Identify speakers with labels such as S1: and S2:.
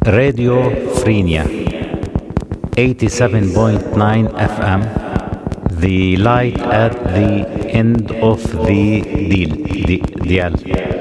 S1: Radio Frenia 87.9 FM, the light at the end of the dial.